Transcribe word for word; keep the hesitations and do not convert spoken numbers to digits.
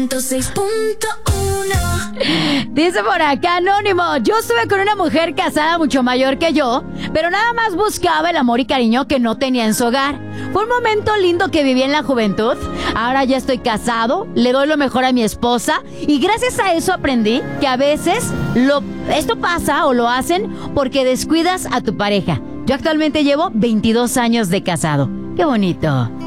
ciento seis punto uno. Dice por acá, Anónimo, yo estuve con una mujer casada mucho mayor que yo, pero nada más buscaba el amor y cariño que no tenía en su hogar. Fue un momento lindo que viví en la juventud. Ahora ya estoy casado, le doy lo mejor a mi esposa y gracias a eso aprendí que a veces lo, esto pasa o lo hacen porque descuidas a tu pareja. Yo actualmente llevo veintidós años de casado. ¡Qué bonito!